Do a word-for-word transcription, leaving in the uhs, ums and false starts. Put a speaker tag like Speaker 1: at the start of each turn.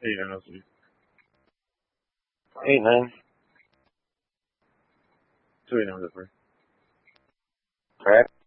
Speaker 1: Eight nine oh three.
Speaker 2: Eight nine.
Speaker 1: Two eight nine oh three.
Speaker 2: Correct.